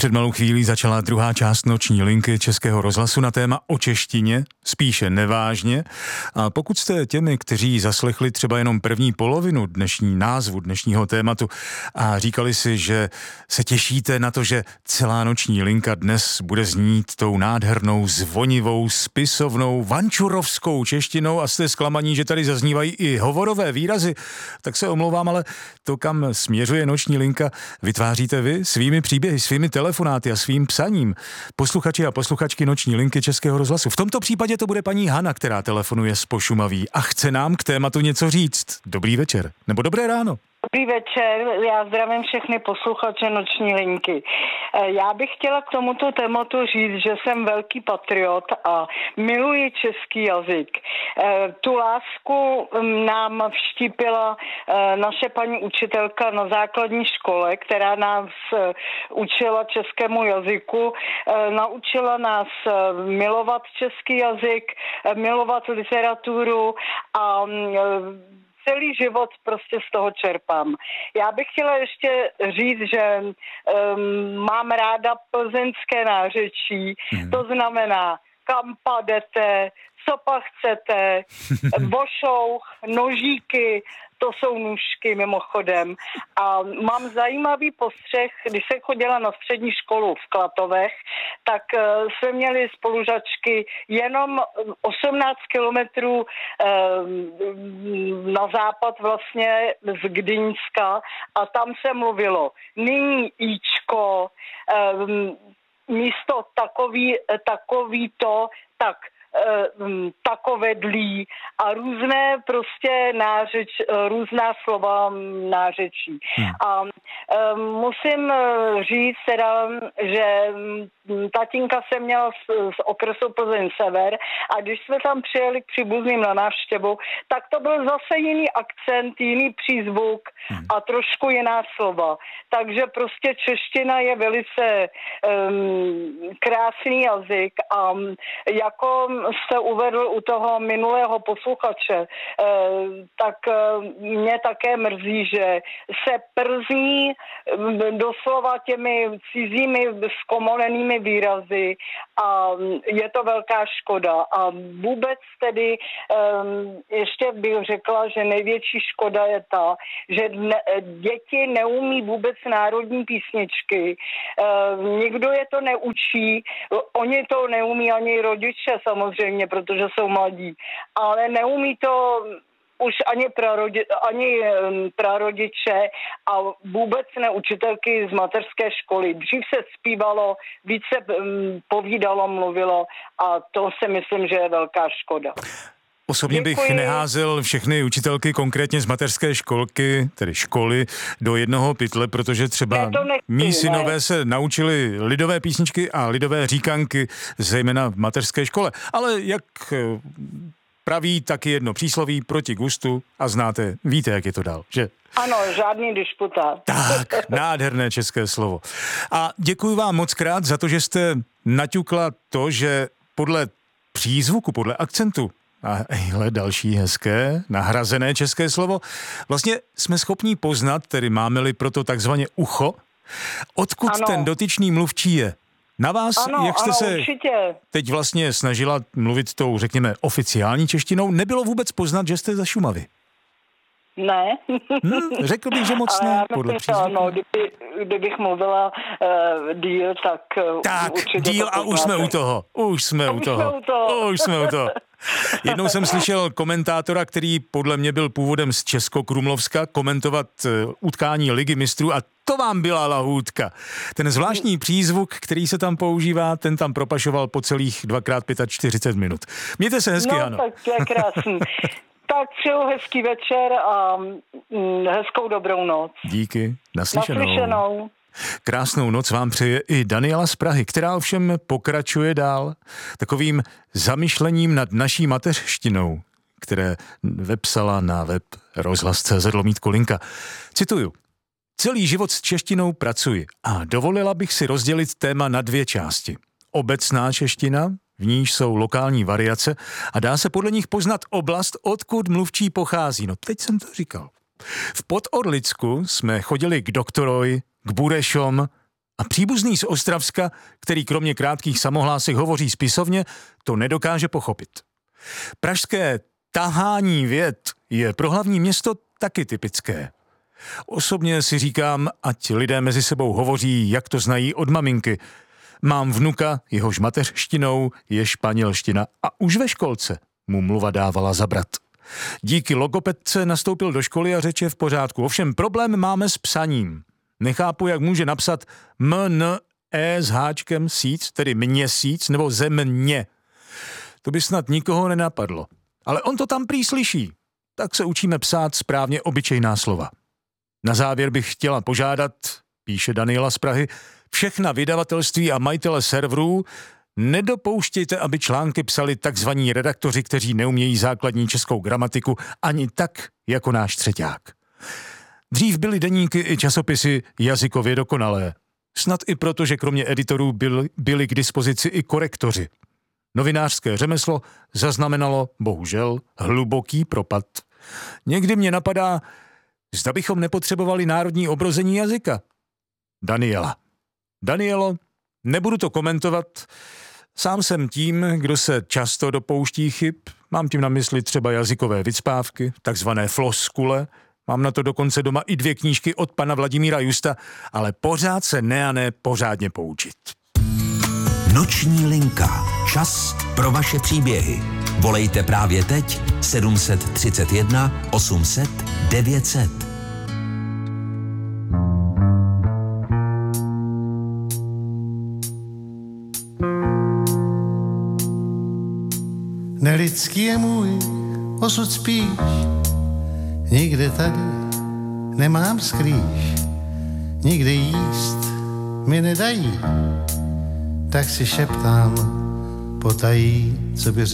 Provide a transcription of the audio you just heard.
Před malou chvílí začala druhá část noční linky Českého rozhlasu na téma o češtině, spíše nevážně. A pokud jste těmi, kteří zaslechli třeba jenom první polovinu názvu dnešního tématu a říkali si, že se těšíte na to, že celá noční linka dnes bude znít tou nádhernou, zvonivou, spisovnou, vančurovskou češtinou a jste zklamaní, že tady zaznívají i hovorové výrazy, tak se omlouvám, ale to, kam směřuje noční linka, vytváříte vy svými příběhy, svými telefonáty a svým psaním. Posluchači a posluchačky noční linky Českého rozhlasu. V tomto případě to bude paní Hana, která telefonuje z Pošumaví a chce nám k tématu něco říct. Dobrý večer, nebo dobré ráno. Dobrý večer, já zdravím všechny posluchače noční linky. Já bych chtěla k tomuto tématu říct, že jsem velký patriot a miluji český jazyk. Tu lásku nám vštípila naše paní učitelka na základní škole, která nás učila českému jazyku, naučila nás milovat český jazyk, milovat literaturu a celý život prostě z toho čerpám. Já bych chtěla ještě říct, že mám ráda plzeňské nářečí, to znamená, kam padete, co pa chcete, bošouch, nožíky, to jsou nůžky mimochodem. A mám zajímavý postřeh, když jsem chodila na střední školu v Klatovech, tak jsme měli spolužačky jenom 18 kilometrů na západ vlastně z Gdyňska a tam se mluvilo nyní íčko, místo takovýto, tak takovedlí a různé prostě různá slova nářečí. A musím říct teda, že tatínka se měla z okresu Plzeň Sever a když jsme tam přijeli k příbuzným na návštěvu, tak to byl zase jiný akcent, jiný přízvuk a trošku jiná slova. Takže prostě čeština je velice krásný jazyk a jako jste uvedl u toho minulého posluchače, tak mě také mrzí, že se przní doslova těmi cizími zkomolenými výrazy a je to velká škoda. A vůbec tedy ještě bych řekla, že největší škoda je ta, že děti neumí vůbec národní písničky. Nikdo je to neučí, oni to neumí ani rodiče samozřejmě, protože jsou mladí, ale neumí to už ani prarodiče a vůbec ne učitelky z mateřské školy. Dřív se zpívalo, více povídalo, mluvilo a to si myslím, že je velká škoda. Osobně bych neházel všechny učitelky, konkrétně z mateřské školky, tedy školy, do jednoho pytle, protože třeba mí synové se naučili lidové písničky a lidové říkanky, zejména v mateřské škole. Ale jak praví taky jedno přísloví proti gustu a víte, jak je to dál, že? Ano, žádný disputát. Tak, nádherné české slovo. A děkuji vám moc krát za to, že jste naťukla to, že podle přízvuku, podle akcentu a další hezké, nahrazené české slovo, vlastně jsme schopni poznat, tedy máme-li proto takzvaně ucho, odkud ten dotyčný mluvčí je. Na vás, jak jste se určitě teď vlastně snažila mluvit tou, řekněme, oficiální češtinou, nebylo vůbec poznat, že jste ze Šumavy? Ne. Řekl bych, že moc ne, podle přízvuku. No, kdybych mluvila díl, tak díl a už jsme u toho. Už jsme u toho. Jednou jsem slyšel komentátora, který podle mě byl původem z Českokrumlovska, komentovat utkání Ligy mistrů a to vám byla lahůdka. Ten zvláštní přízvuk, který se tam používá, ten tam propašoval po celých 2x45 minut. Mějte se hezky, Hano. No, tak to je krásný. Tak přeju hezký večer a hezkou dobrou noc. Díky, naslyšenou. Krásnou noc vám přeje i Daniela z Prahy, která ovšem pokračuje dál takovým zamyšlením nad naší mateřštinou, které vepsala na web rozhlas.cz/linka. Cituju. Celý život s češtinou pracuji a dovolila bych si rozdělit téma na dvě části. Obecná čeština, v níž jsou lokální variace a dá se podle nich poznat oblast, odkud mluvčí pochází. No teď jsem to říkal. V Podorlicku jsme chodili k doktorovi, k Burešom A příbuzný z Ostravska, který kromě krátkých samohlásek hovoří spisovně, to nedokáže pochopit. Pražské tahání vět je pro hlavní město taky typické. Osobně si říkám, ať lidé mezi sebou hovoří, jak to znají od maminky. Mám vnuka, jehož mateřštinou je španělština a už ve školce mu mluva dávala zabrat. Díky logopedce nastoupil do školy a řeč je v pořádku. Ovšem problém máme s psaním. Nechápu, jak může napsat s háčkem síc, tedy měsíc, nebo země. To by snad nikoho nenapadlo. Ale on to tam prý slyší. Tak se učíme psát správně obyčejná slova. Na závěr bych chtěla požádat, píše Daniela z Prahy, všechna vydavatelství a majitele serverů, nedopouštějte, aby články psali takzvaní redaktoři, kteří neumějí základní českou gramatiku ani tak, jako náš třeťák. Dřív byly deníky i časopisy jazykově dokonalé. Snad i proto, že kromě editorů byli k dispozici i korektoři. Novinářské řemeslo zaznamenalo, bohužel, hluboký propad. Někdy mě napadá, zda bychom nepotřebovali národní obrození jazyka. Danielo, nebudu to komentovat. Sám jsem tím, kdo se často dopouští chyb. Mám tím na mysli třeba jazykové vycpávky, takzvané floskule. Mám na to dokonce doma i 2 knížky od pana Vladimíra Justa, ale pořád se ne pořádně poučit. Noční linka. Čas pro vaše příběhy. Volejte právě teď 731 800 900. Nelidský je můj osud spíš, nikde tady nemám skrýš, nikde jíst mi nedají, tak si šeptám potají, co by řekl.